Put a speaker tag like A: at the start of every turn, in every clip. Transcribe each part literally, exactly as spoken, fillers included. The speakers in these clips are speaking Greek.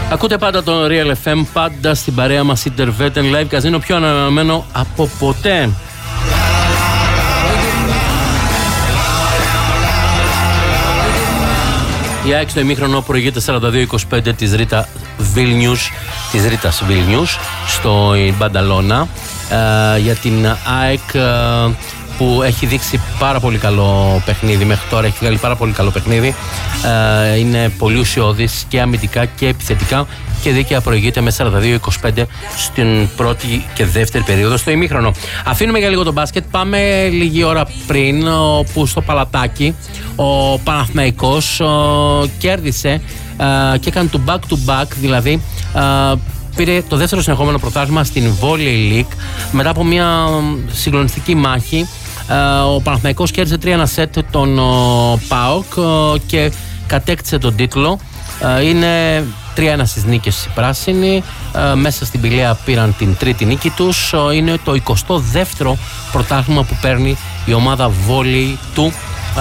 A: Ακούτε πάντα το Real εφ εμ, πάντα στην παρέα μας Interveten Live Casino, πιο αναμενόμενο από ποτέ. Η ΑΕΚ στο ημίχρονο προηγείται σαράντα δύο είκοσι πέντε της Ρίτα Βίλνιους, της Ρίτας Βίλνιους στο Μπανταλώνα, ε, για την ΑΕΚ, ε, που έχει δείξει πάρα πολύ καλό παιχνίδι μέχρι τώρα, έχει βγάλει πάρα πολύ καλό παιχνίδι, ε, είναι πολύ ουσιώδης και αμυντικά και επιθετικά και δίκαια προηγείται με σαράντα δύο είκοσι πέντε στην πρώτη και δεύτερη περίοδο στο ημίχρονο. Αφήνουμε για λίγο το μπάσκετ, πάμε λίγη ώρα πριν, όπου στο Παλατάκι ο Παναθηναϊκός ο, κέρδισε ε, και έκανε το back to back, δηλαδή ε, πήρε το δεύτερο συνεχόμενο πρωτάθλημα στην Volley League μετά από μια συγκλονιστική μάχη. Ο Παναθηναϊκός κέρδισε τρία ένα σετ τον ΠΑΟΚ και κατέκτησε τον τίτλο. Είναι τρία ένα στις νίκες οι πράσινοι. Μέσα στην Πηλαία πήραν την τρίτη νίκη τους. Είναι το εικοστό δεύτερο πρωτάθλημα που παίρνει η ομάδα βόλεϊ του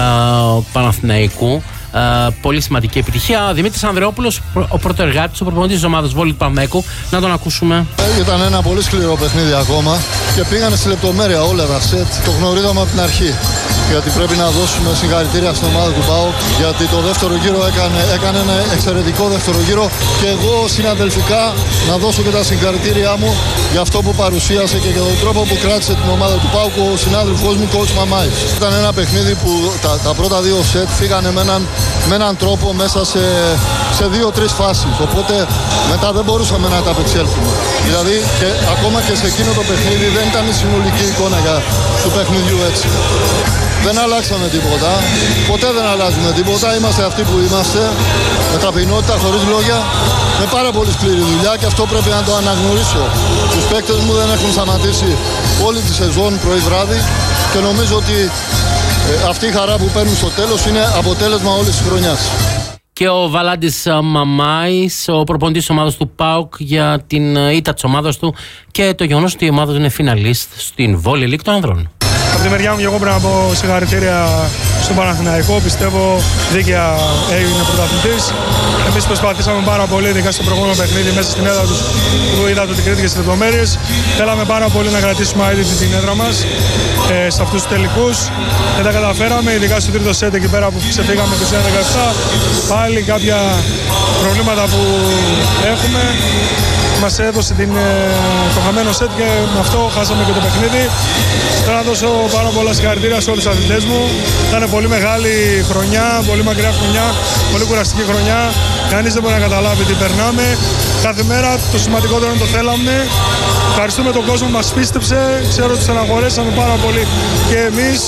A: Παναθηναϊκού. Uh, πολύ σημαντική επιτυχία. Δημήτρης Ανδρεόπουλος, ο πρωτοεργάτης, ο προπονητής της ομάδας βόλεϊ του Παναθηναϊκού. Να τον ακούσουμε.
B: Ήταν ένα πολύ σκληρό παιχνίδι ακόμα και πήγανε στη λεπτομέρεια όλα τα σετ. Το γνωρίζαμε από την αρχή. Γιατί πρέπει να δώσουμε συγχαρητήρια στην ομάδα του ΠΑΟΚ. Γιατί το δεύτερο γύρο έκανε, έκανε ένα εξαιρετικό δεύτερο γύρο. Και εγώ συναδελφικά να δώσω και τα συγχαρητήριά μου για αυτό που παρουσίασε και για τον τρόπο που κράτησε την ομάδα του ΠΑΟΚ ο συνάδελφός μου, coach Μαμάης. Ήταν ένα παιχνίδι που τα, τα πρώτα δύο σετ φύγανε με έναν, με έναν τρόπο μέσα σε, σε δύο-τρεις φάσεις. Οπότε μετά δεν μπορούσαμε να τα απεξέλθουμε. Δηλαδή και ακόμα και σε εκείνο το παιχνίδι δεν ήταν η συνολική εικόνα για, του παιχνιδιού έτσι. Δεν αλλάξαμε τίποτα, ποτέ δεν αλλάζουμε τίποτα, είμαστε αυτοί που είμαστε, με ταπεινότητα, χωρίς λόγια, με πάρα πολύ σκληρή δουλειά και αυτό πρέπει να το αναγνωρίσω. Τους παίκτες μου δεν έχουν σταματήσει όλη τη σεζόν πρωί βράδυ και νομίζω ότι ε, αυτή η χαρά που παίρνουν στο τέλος είναι αποτέλεσμα όλης της χρονιάς.
A: Και ο Βαλάντης Μαμάης, ο προπονητής της ομάδας του ΠΑΟΚ, για την ήττα της ομάδας του και το γεγονός ότι η ομάδα του είναι φιναλίστ στην Volley League των ανδρών.
C: Από τη μεριά μου, εγώ πρέπει να πω συγχαρητήρια στον Παναθηναϊκό. Πιστεύω δίκαια έγινε πρωταθλητής. Εμείς προσπαθήσαμε πάρα πολύ, ειδικά στο προηγούμενο παιχνίδι, μέσα στην έδρα τους, που είδατε ότι κρίθηκε στις λεπτομέρειες. Θέλαμε πάρα πολύ να κρατήσουμε αίτητη την έδρα μας ε, σε αυτούς τους τελικούς. Δεν τα καταφέραμε, ειδικά στο τρίτο σετ εκεί πέρα που ξεφύγαμε είκοσι ένα δεκαεπτά. Πάλι κάποια προβλήματα που έχουμε. Μας έδωσε την, το χαμένο σετ και με αυτό χάσαμε και το παιχνίδι. Θέλω να δώσω πάρα πολλά συγχαρητήρια σε όλους τους αθλητές μου. Ήταν πολύ μεγάλη χρονιά, πολύ μακριά χρονιά, πολύ κουραστική χρονιά. Κανείς δεν μπορεί να καταλάβει τι περνάμε. Κάθε μέρα το σημαντικότερο είναι το θέλαμε. Ευχαριστούμε τον κόσμο που μας πίστεψε. Ξέρω ότι στεναχωρέσαμε πάρα πολύ και εμείς.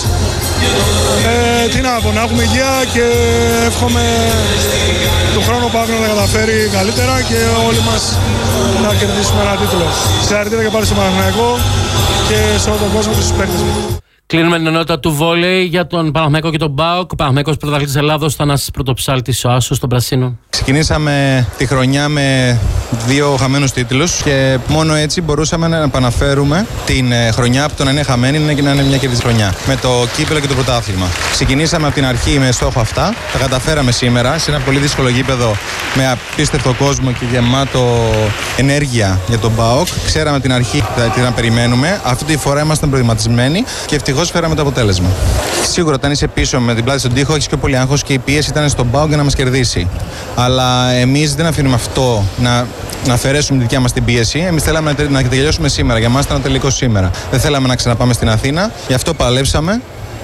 C: Ε, τι να πω, να έχουμε υγεία και εύχομαι του χρόνου πάμε να τα καταφέρει καλύτερα και όλοι μας να κερδίσουμε ένα τίτλο. Συγχαρητήρια και πάλι στο Παναθηναϊκό και σε όλο τον κόσμο και στους παίκτες μου.
A: Κλείνουμε την ενότητα του βόλεϊ για τον Παναθηναϊκό και τον ΠΑΟΚ. Ο Παναθηναϊκός πρωταθλητής Ελλάδος, Θανάσης Πρωτοψάλτης, ο Άσος των Πρασίνων.
D: Ξεκινήσαμε τη χρονιά με δύο χαμένους τίτλους και μόνο έτσι μπορούσαμε να επαναφέρουμε την χρονιά από το να είναι χαμένη να είναι μια κερδισμένη χρονιά. Με το κύπελλο και το πρωτάθλημα. Ξεκινήσαμε από την αρχή με στόχο αυτά. Τα καταφέραμε σήμερα σε ένα πολύ δύσκολο γήπεδο με απίστευτο κόσμο και γεμάτο ενέργεια για τον ΠΑΟΚ. Ξέραμε την αρχή τι να περιμένουμε. Αυτή τη φορά ήμασταν προβληματισμένοι και ευτυχώς φέραμε το αποτέλεσμα. Σίγουρα, όταν είσαι πίσω με την πλάτη στον τοίχο, έχεις πιο πολύ άγχος και η πίεση ήταν στον ΠΑΟΚ για να μας κερδίσει. Αλλά εμείς δεν αφήνουμε αυτό να, να αφαιρέσουμε τη δικιά μας την πίεση. Εμείς θέλαμε να, να τελειώσουμε σήμερα. Για μας ήταν ο τελικός σήμερα. Δεν θέλαμε να ξαναπάμε στην Αθήνα. Γι' αυτό παλέψαμε.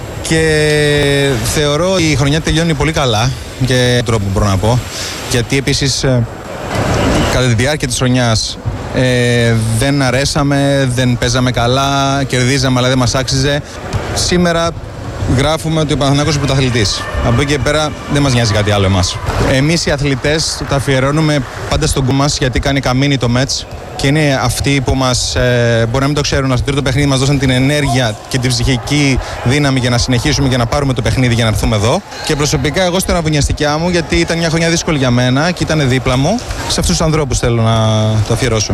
D: Και θεωρώ η χρονιά τελειώνει πολύ καλά. Και τρόπο μπορώ να πω. Γιατί επίσης κατά τη διάρκεια της χρονιάς Ε, δεν αρέσαμε, δεν παίζαμε καλά, κερδίζαμε αλλά δεν μας άξιζε. Σήμερα γράφουμε ότι ο Παναθηναϊκός είναι πρωταθλητής. Από εκεί και πέρα δεν μας νοιάζει κάτι άλλο εμάς. Εμείς οι αθλητές τα αφιερώνουμε πάντα στον κόμμα μας γιατί κάνει καμίνι το μάτς και είναι αυτοί που μας, ε, μπορεί να μην το ξέρουν, στο τρίτο παιχνίδι μας δώσαν την ενέργεια και την ψυχική δύναμη για να συνεχίσουμε και να πάρουμε το παιχνίδι για να έρθουμε εδώ. Και προσωπικά εγώ στην αβωνιαστικιά μου, γιατί ήταν μια χρονιά δύσκολη για μένα και ήταν δίπλα μου, σε αυτούς τους ανθρώπους θέλω να το αφιερώσω.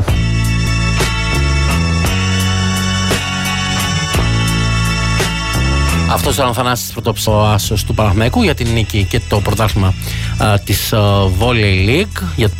A: Αυτός ήταν ο Θανάσης Πρωτόψης, ο άσος του Παναθηναϊκού για την νίκη και το πρωτάθλημα της Volley League για